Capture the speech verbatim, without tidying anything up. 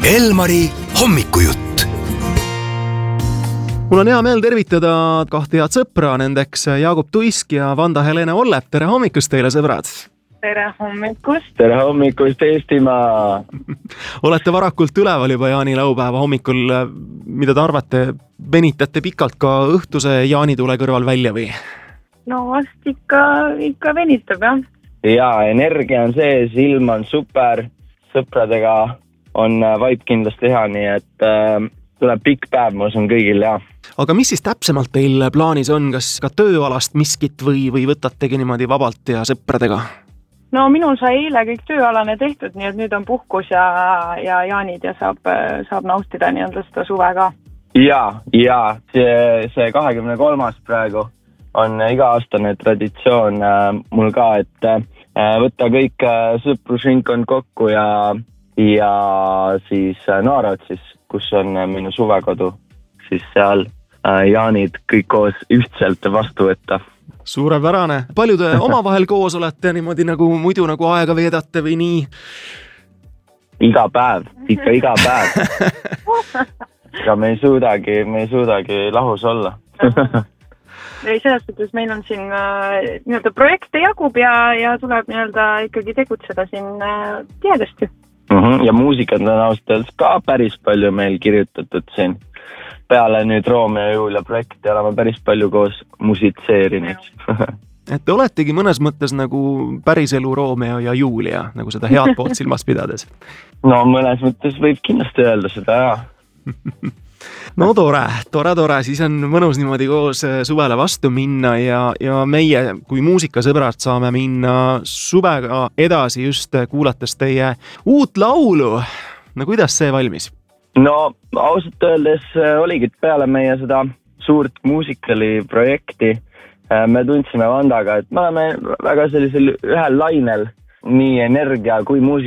Elmari hommikujutt. Mul on hea meel tervitada kahte head sõpra, nendeks Jaagup Tuisk ja Vanda-Helene Ollep. Tere hommikust teile, sõbrad! Tere hommikust! Tere hommikust, Eestimaa! Olete varakult üleval juba jaanilaupäeva hommikul. Mida te arvate, venitate pikalt ka õhtuse jaanitule kõrval välja või? No vast ikka, ikka venitab, jah. Jaa, energia on sees, ilm on super, sõpradega on vaip kindlasti hea, nii et äh, tuleb pikk päev, ma usun kõigil, jah. Aga mis siis täpsemalt teil plaanis on? Kas ka tööalast miskit või, või võtategi niimoodi vabalt ja sõpradega? No minul sai eile kõik tööalane tehtud, nii et nüüd on puhkus ja, ja jaanid ja saab, saab nautida nii-öelda seda suve ka. Jaa, jaa, see, see kahekümne kolmas praegu on iga-aastane traditsioon äh, mul ka, et äh, võtta kõik äh, sõprusringkond kokku ja ja siis Naarotsis, kus on minu suvekodu, siis seal jaanid kõik koos ühtselt vastu võtta. Suurepärane. Palju te omavahel koos olete niimoodi nagu muidu nagu aega veedate või nii? Iga päev, ikka iga päev. Ja me ei suudagi, me ei suudagi lahus olla. Ei, selles suhtes meil on siin äh, nii-öelda projekte jagub ja, ja tuleb nii-öelda ikkagi tegutseda siin äh, tihedasti. Mm-hmm. Ja muusikat on ausalt ka päris palju meil kirjutatud siin. Peale nüüd Romeo ja Julia projekti oleme päris palju koos musitseerinud. Et te oletegi mõnes mõttes nagu päriselu Romeo ja Julia, nagu seda head poolt silmas pidades. No mõnes mõttes võib kindlasti öelda seda, jah. No tore, tore, tore, siis on mõnus niimoodi koos suvele vastu minna ja, ja meie kui muusikasõbrad saame minna suvega edasi just kuulates teie uut laulu. No kuidas see valmis? No ausalt öeldes oligi peale meie seda suurt muusikali projekti. Me tundsime Vandaga, et me oleme väga sellisel ühel lainel nii energia kui muusika